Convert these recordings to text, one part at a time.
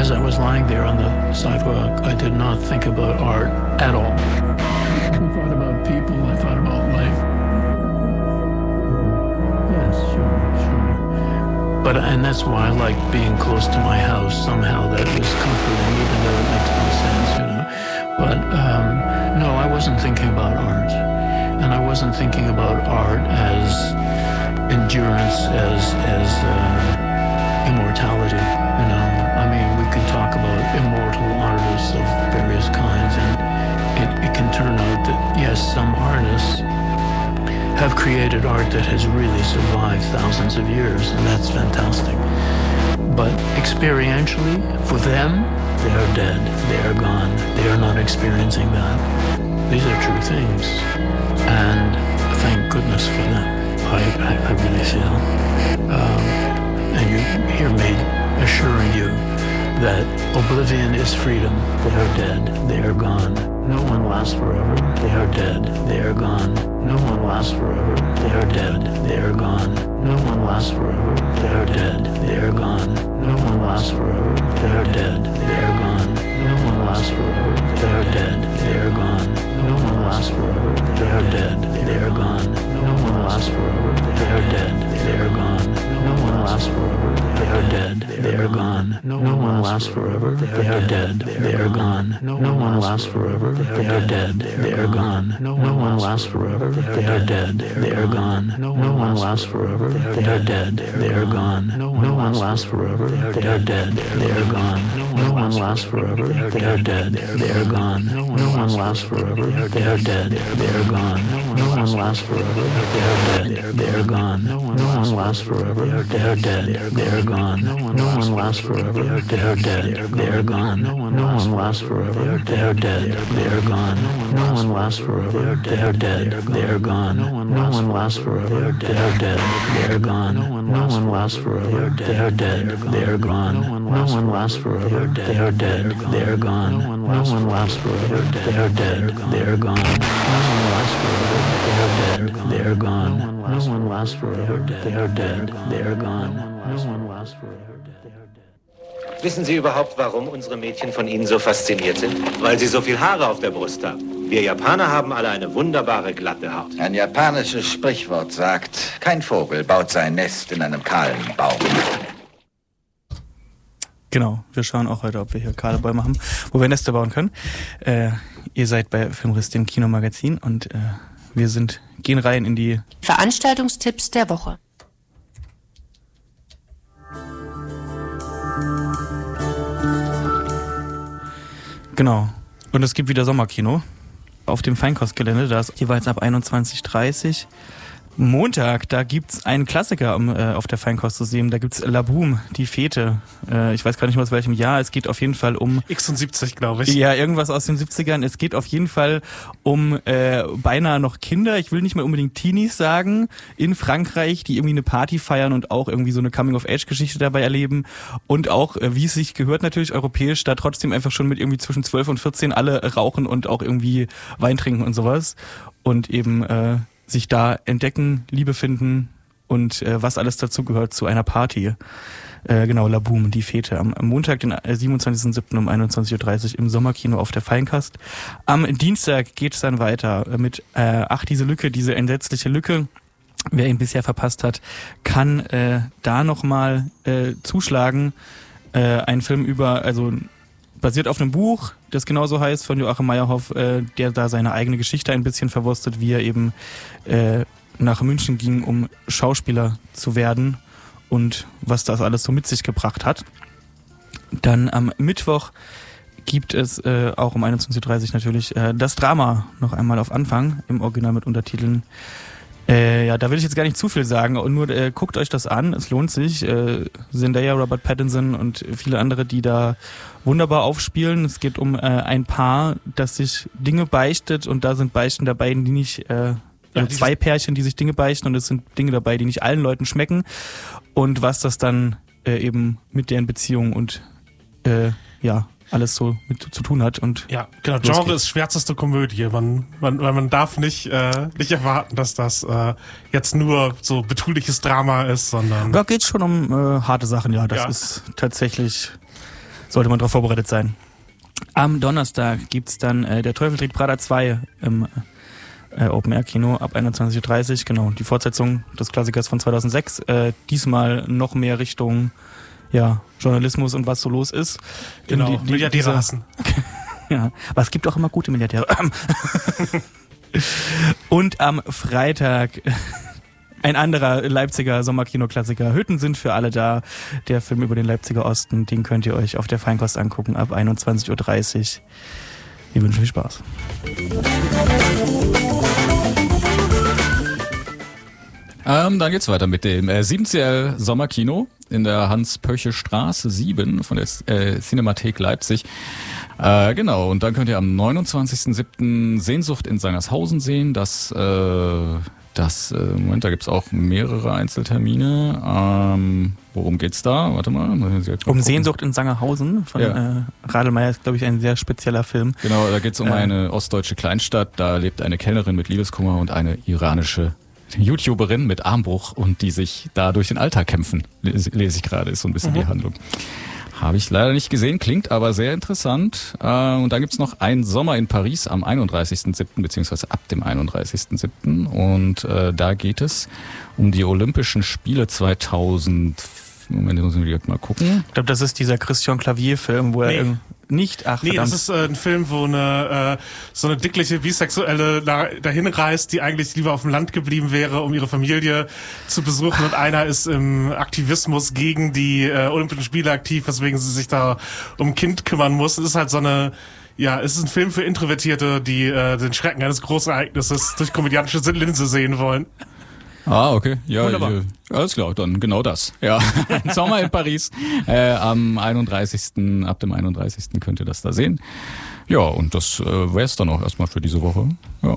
as I was lying there on the sidewalk, I did not think about art at all. I thought about people, I thought about life. Yes, sure. And that's why I like being close to my house. Somehow that was comforting, even though it makes no sense, But no, I wasn't thinking about art. And I wasn't thinking about art as endurance, as immortality, I mean, we can talk about immortal artists of various kinds, and it can turn out that, yes, some artists have created art that has really survived thousands of years, and that's fantastic. But experientially, for them, they are dead, they are gone, they are not experiencing that. These are true things, and thank goodness for them, I really feel. And you hear me assuring you that oblivion is freedom. They are dead, they are gone. No one lasts forever, they are dead, they are gone. No one lasts forever, they are dead, they are gone. No one lasts forever, they are dead, they are gone. No one lasts forever, they are dead, they are gone. No one lasts forever, they are dead, they are gone. No one lasts forever, they are dead, they are gone. No one lasts forever, they are dead, they are gone. No one lasts forever, they are dead, they are gone. No one lasts forever, they are dead, they are gone. No one lasts forever, they are dead, they are gone. No one lasts forever, they are dead, they are gone. No one lasts forever, they are dead, they are gone. No one lasts forever, they are dead, they are gone. No one lasts forever, they are dead, they are gone. No one lasts forever, they are dead, they are gone. No one lasts forever, they are dead, they are gone. No one lasts forever, they are dead, they are gone. No one lasts forever, they are dead, they are gone. No one lasts forever, they are dead, they are gone. No one lasts forever, they are dead, they are gone. No one lasts forever, they are dead, they are gone. No one lasts forever, they are dead, they are gone. No one lasts forever, they are dead, they are gone. No one lasts forever, they are dead, they are gone. No one lasts forever, they are dead, they are gone. No one lasts forever, they are dead, they are gone. No one lasts forever, they are dead. Wissen Sie überhaupt, warum unsere Mädchen von Ihnen so fasziniert sind? Weil sie so viel Haare auf der Brust haben. Wir Japaner haben alle eine wunderbare, glatte Haut. Ein japanisches Sprichwort sagt, kein Vogel baut sein Nest in einem kahlen Baum. Genau, wir schauen auch heute, ob wir hier kahle Bäume haben, wo wir Nester bauen können. Ihr seid bei Filmriss, dem Kinomagazin, und wir gehen rein in die Veranstaltungstipps der Woche. Genau. Und es gibt wieder Sommerkino auf dem Feinkostgelände. Da ist jeweils ab 21:30 Montag, da gibt's einen Klassiker auf der Feinkost zu sehen. Da gibt's La Boom, die Fete. Ich weiß gar nicht mehr aus welchem Jahr. Es geht auf jeden Fall um X70, glaube ich. Ja, irgendwas aus den 70ern. Es geht auf jeden Fall um beinahe noch Kinder. Ich will nicht mal unbedingt Teenies sagen. In Frankreich, die irgendwie eine Party feiern und auch irgendwie so eine Coming-of-Age-Geschichte dabei erleben. Und auch, wie es sich gehört, natürlich europäisch, da trotzdem einfach schon mit irgendwie zwischen 12 und 14 alle rauchen und auch irgendwie Wein trinken und sowas. Und eben sich da entdecken, Liebe finden und was alles dazu gehört zu einer Party. Genau, La Boom, die Fete. Am Montag, den 27.07. um 21:30 Uhr im Sommerkino auf der Feinkast. Am Dienstag geht es dann weiter mit Ach, diese Lücke, diese entsetzliche Lücke. Wer ihn bisher verpasst hat, kann da nochmal zuschlagen. Ein Film basiert auf einem Buch, das genauso heißt, von Joachim Meyerhoff, der da seine eigene Geschichte ein bisschen verwurstet, wie er eben nach München ging, um Schauspieler zu werden und was das alles so mit sich gebracht hat. Dann am Mittwoch gibt es auch um 21:30 Uhr natürlich das Drama noch einmal auf Anfang, im Original mit Untertiteln. Ja, da will ich jetzt gar nicht zu viel sagen, nur guckt euch das an, es lohnt sich. Zendaya, Robert Pattinson und viele andere, die da wunderbar aufspielen. Es geht um ein Paar, das sich Dinge beichtet, und da sind Beichten dabei, die nicht, zwei Pärchen, die sich Dinge beichten, und es sind Dinge dabei, die nicht allen Leuten schmecken, und was das dann eben mit deren Beziehung und alles so mit zu tun hat. Und ja, genau. Genre ist schwärzeste Komödie. Man darf nicht erwarten, dass das jetzt nur so betuliches Drama ist, sondern... Da geht's schon um harte Sachen, ja. Das ist tatsächlich sollte man darauf vorbereitet sein. Am Donnerstag gibt's dann Der Teufel trägt Prada 2 im Open-Air-Kino ab 21.30 Uhr. Genau, die Fortsetzung des Klassikers von 2006. Diesmal noch mehr Richtung Journalismus und was so los ist. Genau, Milliardäre hassen. Ja, aber es gibt auch immer gute Milliardäre. Und am Freitag ein anderer Leipziger Sommerkino-Klassiker. Hütten sind für alle da. Der Film über den Leipziger Osten, den könnt ihr euch auf der Feinkost angucken ab 21.30 Uhr. Wir wünschen viel Spaß. Dann geht's weiter mit dem 7CL Sommerkino in der Hans-Pöche-Straße 7 von der Cinemathek Leipzig. Genau, und dann könnt ihr am 29.07. Sehnsucht in Sangershausen sehen. Moment, da gibt's auch mehrere Einzeltermine. Worum geht's da? Warte mal. Um Sehnsucht in Sangerhausen von Radelmeier ist, glaube ich, ein sehr spezieller Film. Genau, da geht's um eine ostdeutsche Kleinstadt. Da lebt eine Kellnerin mit Liebeskummer und eine iranische YouTuberin mit Armbruch und die sich da durch den Alltag kämpfen. Lese ich gerade, ist so ein bisschen die Handlung. Habe ich leider nicht gesehen, klingt aber sehr interessant. Und dann gibt's noch einen Sommer in Paris am 31.07. beziehungsweise ab dem 31.07. Und da geht es um die Olympischen Spiele 2000. Moment, muss ich mal gucken. Ich glaube, das ist dieser Christian Clavier-Film, wo er nicht, verdammt. Das ist ein Film, wo so eine dickliche Bisexuelle dahin reist, die eigentlich lieber auf dem Land geblieben wäre, um ihre Familie zu besuchen. Und einer ist im Aktivismus gegen die Olympischen Spiele aktiv, weswegen sie sich da um ein Kind kümmern muss. Es ist halt es ist ein Film für Introvertierte, die den Schrecken eines Großereignisses durch komödiantische Linse sehen wollen. Ah, okay. Ja, alles klar, dann genau das. Ja, Sommer in Paris. Am 31. Ab dem 31. könnt ihr das da sehen. Ja, und das wär's dann auch erstmal für diese Woche. Ja.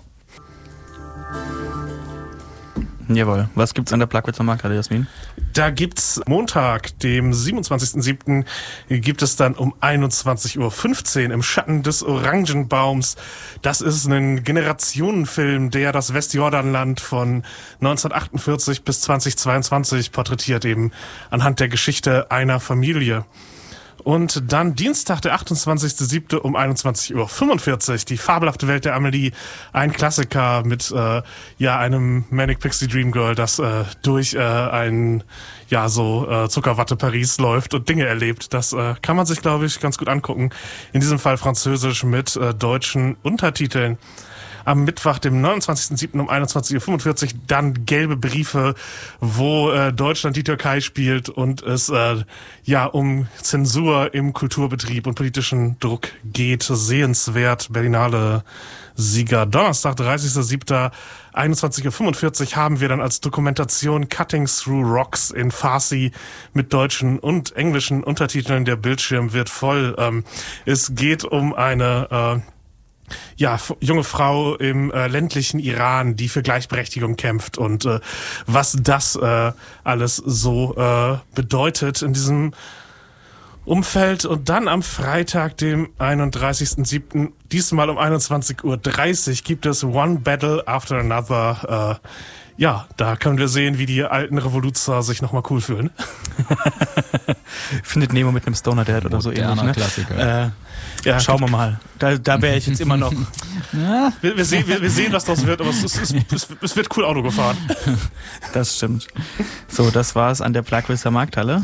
Jawohl. Was gibt's an der Plagwitzer Markthalle, Jasmin? Da gibt's Montag, dem 27.07. gibt es dann um 21.15 Uhr im Schatten des Orangenbaums. Das ist ein Generationenfilm, der das Westjordanland von 1948 bis 2022 porträtiert, eben anhand der Geschichte einer Familie. Und dann Dienstag, der 28.07. um 21.45 Uhr, die fabelhafte Welt der Amelie, ein Klassiker mit einem Manic Pixie Dream Girl, das durch ein Zuckerwatte Paris läuft und Dinge erlebt. Das kann man sich, glaube ich, ganz gut angucken. In diesem Fall französisch mit deutschen Untertiteln. Am Mittwoch, dem 29.07. um 21.45 Uhr dann Gelbe Briefe, wo Deutschland die Türkei spielt und es um Zensur im Kulturbetrieb und politischen Druck geht. Sehenswert, Berlinale Sieger. Donnerstag, 30.07. 21.45 Uhr haben wir dann als Dokumentation Cutting Through Rocks in Farsi mit deutschen und englischen Untertiteln. Der Bildschirm wird voll. Es geht um eine junge Frau im ländlichen Iran, die für Gleichberechtigung kämpft und was das alles so bedeutet in diesem Umfeld. Und dann am Freitag, dem 31.07., diesmal um 21.30 Uhr, gibt es One Battle After Another. Da können wir sehen, wie die alten Revoluzer sich nochmal cool fühlen. Findet Nemo mit einem Stoner Dad oder so ähnlich. Ne? Klassiker. Schauen wir mal. Da wäre ich jetzt immer noch. Wir sehen, was das wird, aber es wird cool Auto gefahren. Das stimmt. So, das war's an der Plagwitzer Markthalle.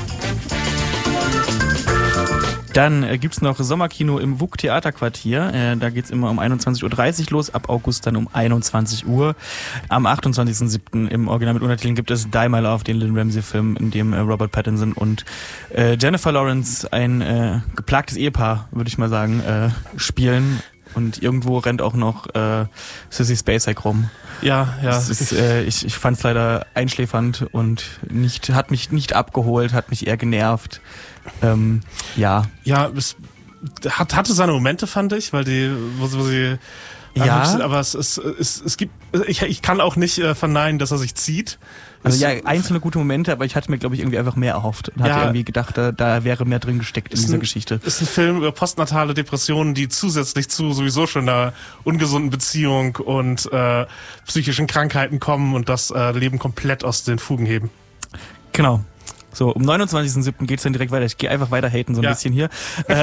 Dann gibt's noch Sommerkino im WUK Theaterquartier. Da geht's immer um 21.30 Uhr los, ab August dann um 21 Uhr. Am 28.07. im Original mit Untertiteln gibt es Die My Love, den Lynn Ramsey-Film, in dem Robert Pattinson und Jennifer Lawrence, ein geplagtes Ehepaar, würde ich mal sagen, spielen. Und irgendwo rennt auch noch Sissy Spacek rum. Ja. Das ist, ich fand es leider einschläfernd und hat mich nicht abgeholt, hat mich eher genervt. Es hatte seine Momente, fand ich, weil wo sie aber es gibt, ich kann auch nicht verneinen, dass er sich zieht. Also einzelne gute Momente, aber ich hatte mir, glaube ich, irgendwie einfach mehr erhofft und hatte irgendwie gedacht, da wäre mehr drin gesteckt in dieser Geschichte. Ist ein Film über postnatale Depressionen, die zusätzlich zu sowieso schon einer ungesunden Beziehung und psychischen Krankheiten kommen und das Leben komplett aus den Fugen heben. Genau. So, um 29.07. geht's dann direkt weiter. Ich gehe einfach weiter haten so ein bisschen hier.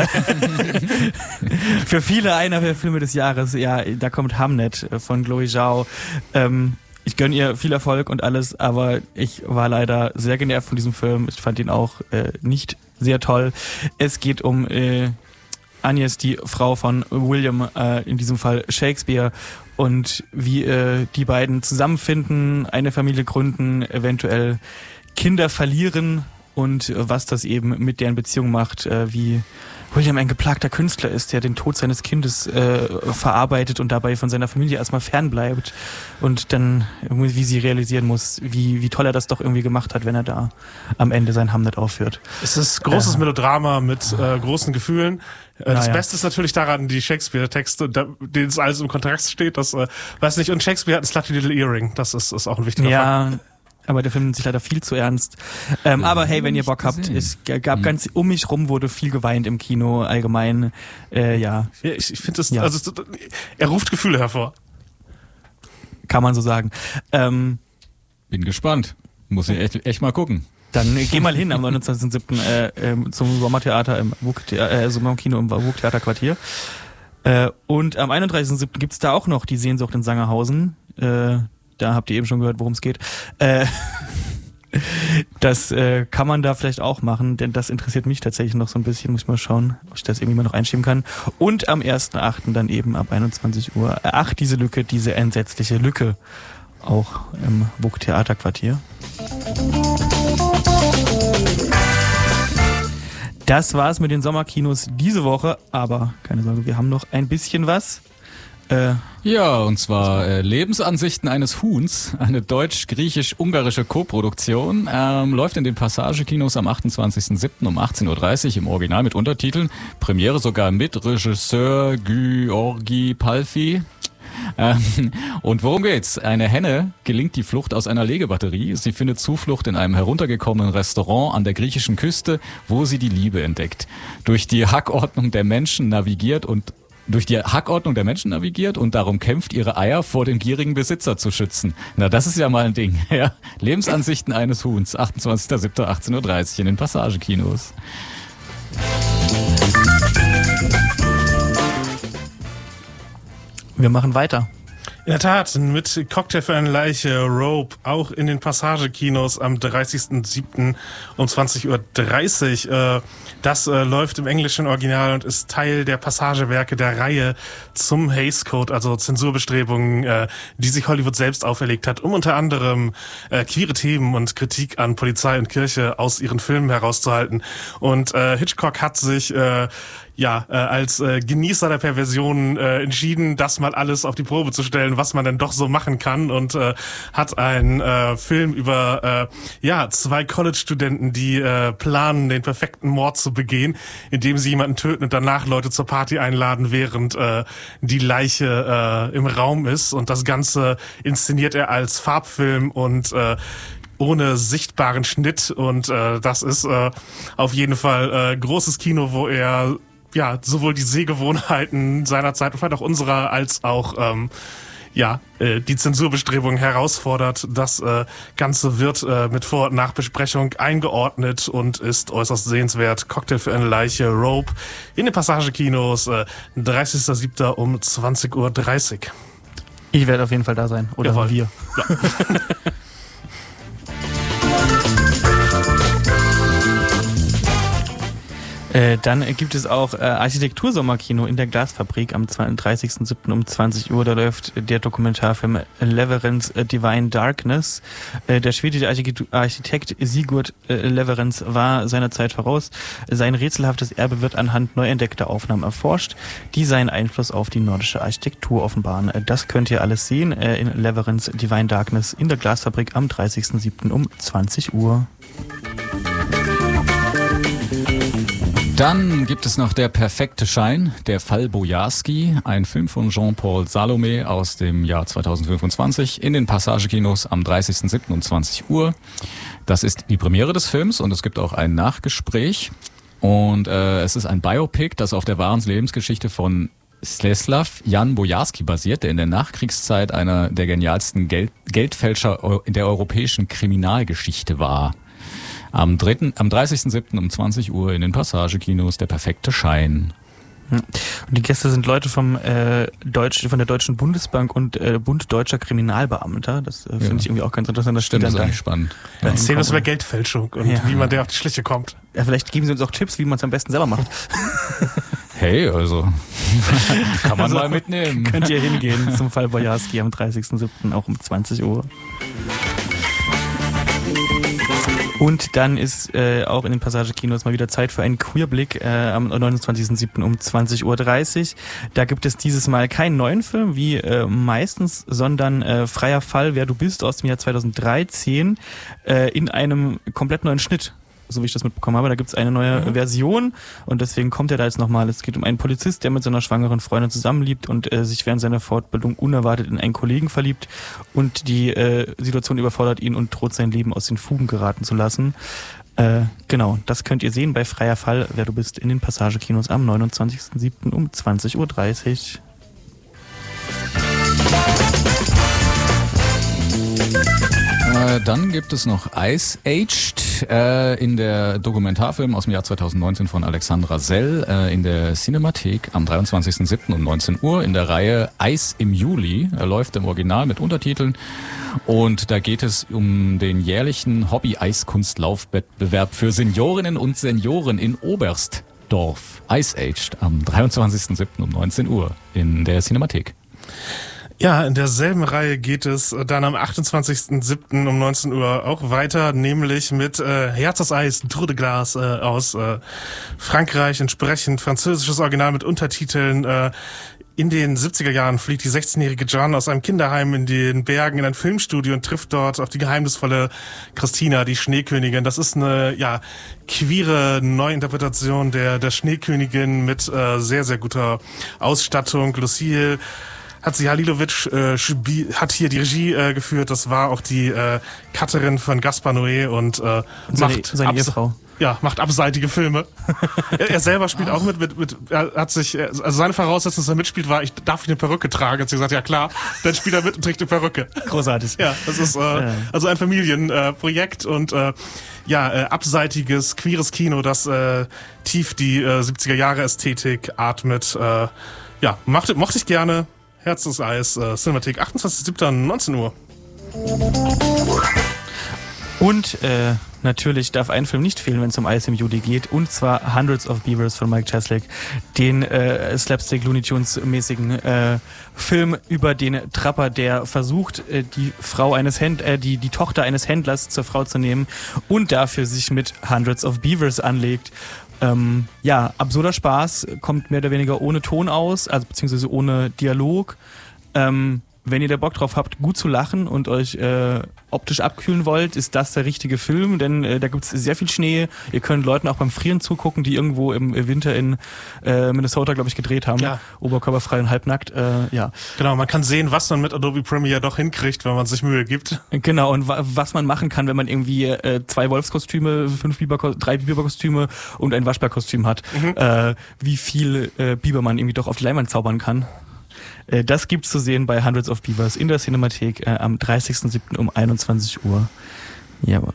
Für viele einer der Filme des Jahres, ja, da kommt Hamnet von Chloe Zhao. Ich gönne ihr viel Erfolg und alles, aber ich war leider sehr genervt von diesem Film. Ich fand ihn auch nicht sehr toll. Es geht um Agnes, die Frau von William, in diesem Fall Shakespeare, und wie die beiden zusammenfinden, eine Familie gründen, eventuell Kinder verlieren und was das eben mit deren Beziehung macht, wie William ein geplagter Künstler ist, der den Tod seines Kindes verarbeitet und dabei von seiner Familie erstmal fernbleibt und dann irgendwie, wie sie realisieren muss, wie toll er das doch irgendwie gemacht hat, wenn er da am Ende sein Hamlet aufführt. Es ist großes Melodrama mit großen Gefühlen. Das Beste ist natürlich daran, die Shakespeare-Texte, denen es alles im Kontrast steht, das, weiß nicht, und Shakespeare hat ein Slutty Little Earring, das ist auch ein wichtiger Fakt. Aber der Film nimmt sich leider viel zu ernst. Aber hey, wenn ihr Bock habt, es gab ganz um mich rum wurde viel geweint im Kino allgemein. Ja, ich finde das, also er ruft Gefühle hervor. Kann man so sagen. Bin gespannt. Muss ich echt mal gucken. Dann geh mal hin am 29.07. Zum Sommertheater im Sommerkino im WUK-Theaterquartier. Und am 31.07. gibt's da auch noch die Sehnsucht in Sangerhausen. Da habt ihr eben schon gehört, worum es geht. Das kann man da vielleicht auch machen, denn das interessiert mich tatsächlich noch so ein bisschen. Muss ich mal schauen, ob ich das irgendwie mal noch einschieben kann. Und am 1.8. dann eben ab 21 Uhr. Diese Lücke, diese entsetzliche Lücke. Auch im WUK-Theaterquartier. Das war's mit den Sommerkinos diese Woche, aber keine Sorge, wir haben noch ein bisschen was. Ja, und zwar Lebensansichten eines Huhns, eine deutsch-griechisch-ungarische Koproduktion, läuft in den Passagekinos am 28.07. um 18.30 Uhr im Original mit Untertiteln. Premiere sogar mit Regisseur György Palfi. Und worum geht's? Eine Henne gelingt die Flucht aus einer Legebatterie. Sie findet Zuflucht in einem heruntergekommenen Restaurant an der griechischen Küste, wo sie die Liebe entdeckt. Durch die Hackordnung der Menschen navigiert und darum kämpft, ihre Eier vor dem gierigen Besitzer zu schützen. Na, das ist ja mal ein Ding. Ja. Lebensansichten eines Huhns, 28.07.18.30 Uhr in den Passagekinos. Wir machen weiter. In der Tat, mit Cocktail für eine Leiche, Rope, auch in den Passagekinos am 30.07. um 20.30 Uhr. Das läuft im englischen Original und ist Teil der Passagewerke der Reihe zum Hays Code, also Zensurbestrebungen, die sich Hollywood selbst auferlegt hat, um unter anderem queere Themen und Kritik an Polizei und Kirche aus ihren Filmen herauszuhalten. Und Hitchcock hat sich als Genießer der Perversion entschieden, das mal alles auf die Probe zu stellen, was man denn doch so machen kann, und hat einen Film über zwei College-Studenten, die planen, den perfekten Mord zu begehen, indem sie jemanden töten und danach Leute zur Party einladen, während die Leiche im Raum ist. Und das Ganze inszeniert er als Farbfilm und ohne sichtbaren Schnitt, und das ist auf jeden Fall großes Kino, wo er sowohl die Sehgewohnheiten seiner Zeit und vielleicht auch unserer als auch die Zensurbestrebungen herausfordert. Das Ganze wird mit Vor- und Nachbesprechung eingeordnet und ist äußerst sehenswert. Cocktail für eine Leiche, Rope, in den Passagekinos, 30.07. um 20.30 Uhr. Ich werde auf jeden Fall da sein. Oder Jawohl. Wir. Ja. Dann gibt es auch Architektursommerkino in der Glasfabrik am 30.07. um 20 Uhr. Da läuft der Dokumentarfilm Lewerens Divine Darkness. Der schwedische Architekt Sigurd Lewerens war seiner Zeit voraus. Sein rätselhaftes Erbe wird anhand neu entdeckter Aufnahmen erforscht, die seinen Einfluss auf die nordische Architektur offenbaren. Das könnt ihr alles sehen in Lewerens Divine Darkness in der Glasfabrik am 30.07. um 20 Uhr. Dann gibt es noch Der perfekte Schein, der Fall Bojarski, ein Film von Jean-Paul Salomé aus dem Jahr 2025 in den Passagekinos am 30.07. um 20 Uhr. Das ist die Premiere des Films und es gibt auch ein Nachgespräch. Und es ist ein Biopic, das auf der wahren Lebensgeschichte von Czesław Jan Bojarski basiert, der in der Nachkriegszeit einer der genialsten Geldfälscher in der europäischen Kriminalgeschichte war. Am 30.07. um 20 Uhr in den Passagekinos Der perfekte Schein. Und die Gäste sind Leute von der Deutschen Bundesbank und Bund Deutscher Kriminalbeamter. Das finde ich irgendwie auch ganz interessant. Stimmt, das ist eigentlich spannend. Erzählen uns über Geldfälschung und wie man der auf die Schliche kommt. Ja, vielleicht geben sie uns auch Tipps, wie man es am besten selber macht. Hey, also kann man mal mitnehmen. Könnt ihr hingehen zum Fall Bojarski am 30.07. auch um 20 Uhr. Und dann ist auch in den Passagekinos mal wieder Zeit für einen Queerblick am 29.07. um 20.30 Uhr. Da gibt es dieses Mal keinen neuen Film wie meistens, sondern Freier Fall, wer du bist, aus dem Jahr 2013 in einem komplett neuen Schnitt. So wie ich das mitbekommen habe. Da gibt es eine neue Version und deswegen kommt er da jetzt nochmal. Es geht um einen Polizist, der mit seiner schwangeren Freundin zusammenlebt und sich während seiner Fortbildung unerwartet in einen Kollegen verliebt und die Situation überfordert ihn und droht sein Leben aus den Fugen geraten zu lassen. Genau, das könnt ihr sehen bei Freier Fall, wer du bist, in den Passagekinos am 29.07. um 20.30 Uhr. Dann gibt es noch Ice Aged in der Dokumentarfilm aus dem Jahr 2019 von Alexandra Sell in der Cinemathek am 23.07. um 19 Uhr in der Reihe Eis im Juli. Er läuft im Original mit Untertiteln und da geht es um den jährlichen Hobby-Eiskunstlaufwettbewerb für Seniorinnen und Senioren in Oberstdorf. Ice Aged am 23.07. um 19 Uhr in der Cinemathek. Ja, in derselben Reihe geht es dann am 28.07. um 19 Uhr auch weiter, nämlich mit Herz aus Eis, Tour de Glace aus Frankreich, entsprechend französisches Original mit Untertiteln. In den 70er Jahren fliegt die 16-jährige Jeanne aus einem Kinderheim in den Bergen in ein Filmstudio und trifft dort auf die geheimnisvolle Christina, die Schneekönigin. Das ist eine queere Neuinterpretation der Schneekönigin mit sehr, sehr guter Ausstattung. Lucille Halilovic hat hier die Regie geführt. Das war auch die Cutterin von Gaspar Noé und seine Ehefrau. Ja, macht abseitige Filme. Er selber spielt auch mit, er hat sich, also seine Voraussetzung, dass er mitspielt, war, darf ich eine Perücke tragen? Hat sie gesagt, ja klar, dann spielt er mit und trägt eine Perücke. Großartig. Ja, das ist also ein Familienprojekt und abseitiges, queeres Kino, das tief die 70er Jahre Ästhetik atmet. Mochte ich gerne. Herz des Eis, Cinemathek, 28.07. 19 Uhr. Und natürlich darf ein Film nicht fehlen, wenn es um Eis im Juli geht, und zwar Hundreds of Beavers von Mike Cheslak, den Slapstick Looney Tunes mäßigen Film über den Trapper, der versucht, die Tochter eines Händlers zur Frau zu nehmen und dafür sich mit Hundreds of Beavers anlegt. Absurder Spaß, kommt mehr oder weniger ohne Ton aus, also beziehungsweise ohne Dialog. Wenn ihr da Bock drauf habt, gut zu lachen und euch optisch abkühlen wollt, ist das der richtige Film, denn da gibt's sehr viel Schnee. Ihr könnt Leuten auch beim Frieren zugucken, die irgendwo im Winter in Minnesota, glaube ich, gedreht haben. Ja. Oberkörperfrei und halbnackt. Genau, man kann sehen, was man mit Adobe Premiere doch hinkriegt, wenn man sich Mühe gibt. Genau, und was man machen kann, wenn man irgendwie 2 Wolfskostüme, 3 Biberkostüme und ein Waschbärkostüm hat. Wie viel Biber man irgendwie doch auf die Leinwand zaubern kann. Das gibt's zu sehen bei Hundreds of Beavers in der Cinemathek am 30.07. um 21 Uhr. Jawohl.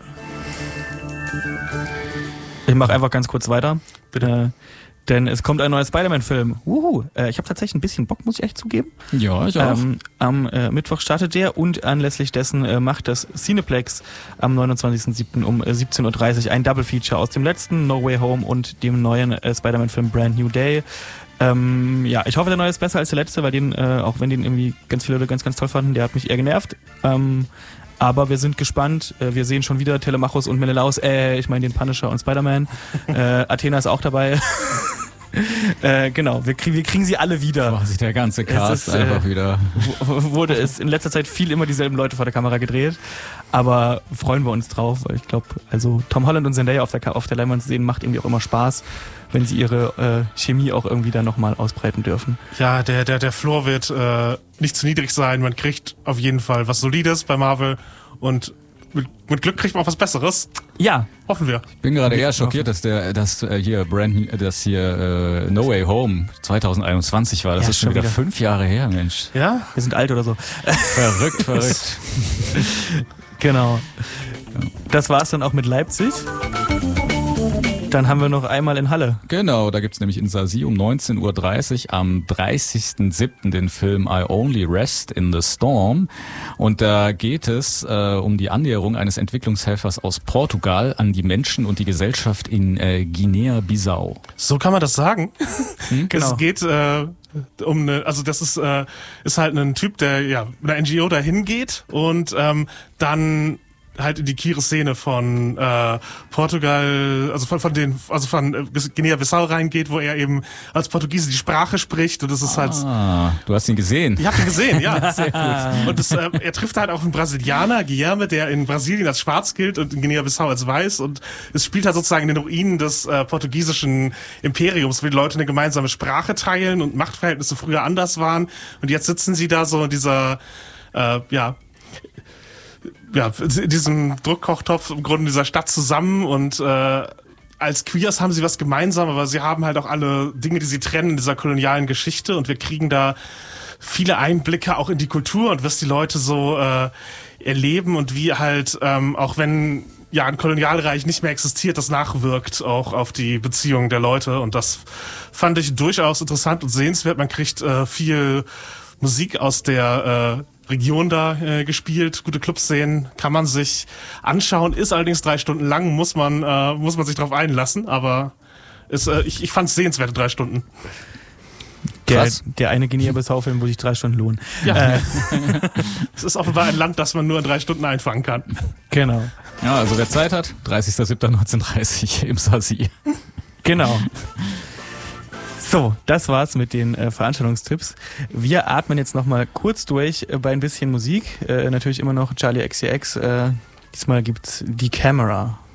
Ich mache einfach ganz kurz weiter. Bitte. Denn es kommt ein neuer Spider-Man-Film. Ich habe tatsächlich ein bisschen Bock, muss ich echt zugeben. Ja, ich auch. Am Mittwoch startet der und anlässlich dessen macht das Cineplex am 29.07. um 17.30 Uhr ein Double-Feature aus dem letzten No Way Home und dem neuen Spider-Man-Film Brand New Day. Ich hoffe, der neue ist besser als der letzte, weil den, auch wenn den irgendwie ganz viele Leute ganz, ganz toll fanden, der hat mich eher genervt. Aber wir sind gespannt. Wir sehen schon wieder Telemachus und Menelaus, ich meine den Punisher und Spider-Man. Athena ist auch dabei. Genau, wir kriegen sie alle wieder. Quasi der ganze Cast ist, einfach wieder. Wurde es in letzter Zeit viel immer dieselben Leute vor der Kamera gedreht. Aber freuen wir uns drauf, weil ich glaube, also Tom Holland und Zendaya auf der Leinwand zu sehen, macht irgendwie auch immer Spaß, wenn sie ihre Chemie auch irgendwie dann nochmal ausbreiten dürfen. Ja, der Floor wird nicht zu niedrig sein. Man kriegt auf jeden Fall was Solides bei Marvel und mit Glück kriegt man auch was Besseres. Ja. Hoffen wir. Ich bin gerade eher schockiert, dass hier No Way Home 2021 war. Das ist schon wieder 5 Jahre her, Mensch. Ja? Wir sind alt oder so. Verrückt. Genau. Das war's dann auch mit Leipzig. Dann haben wir noch einmal in Halle. Genau, da gibt's nämlich in Saasi um 19.30 Uhr am 30.07. den Film I Only Rest in the Storm. Und da geht es um die Annäherung eines Entwicklungshelfers aus Portugal an die Menschen und die Gesellschaft in Guinea-Bissau. So kann man das sagen. Genau. Es geht also das ist halt ein Typ, der ja einer NGO dahin geht und dann halt in die queere Szene von Portugal, also von Guinea-Bissau reingeht, wo er eben als Portugiese die Sprache spricht und das ist halt... Du hast ihn gesehen. Ich hab ihn gesehen, ja. Sehr gut. Und er trifft halt auch einen Brasilianer, Guilherme, der in Brasilien als schwarz gilt und in Guinea-Bissau als weiß und es spielt halt sozusagen in den Ruinen des portugiesischen Imperiums, wo die Leute eine gemeinsame Sprache teilen und Machtverhältnisse früher anders waren und jetzt sitzen sie da so in dieser, in diesem Druckkochtopf im Grunde dieser Stadt zusammen und als Queers haben sie was gemeinsam, aber sie haben halt auch alle Dinge, die sie trennen in dieser kolonialen Geschichte und wir kriegen da viele Einblicke auch in die Kultur und was die Leute so erleben und wie halt, auch wenn ja ein Kolonialreich nicht mehr existiert, das nachwirkt auch auf die Beziehungen der Leute und das fand ich durchaus interessant und sehenswert. Man kriegt viel Musik aus der Region da gespielt, gute Clubszenen, kann man sich anschauen, ist allerdings 3 Stunden lang, muss man sich drauf einlassen, aber ich fand es sehenswerte 3 Stunden. Der eine Guinea-Bissau-Film, wo sich 3 Stunden lohnen. Ja. Es ist offenbar ein Land, das man nur in 3 Stunden einfangen kann. Genau. Ja, also wer Zeit hat, 30.07.1930 im Saasi. Genau. So, das war's mit den Veranstaltungstipps. Wir atmen jetzt nochmal kurz durch bei ein bisschen Musik. Natürlich immer noch Charli XCX. Diesmal gibt's Die Camera.